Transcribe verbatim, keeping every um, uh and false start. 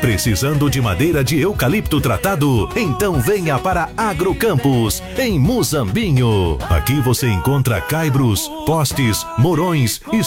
Precisando de madeira de eucalipto tratado? Então venha para Agrocampos, em Muzambinho. Aqui você encontra caibros, postes, morões e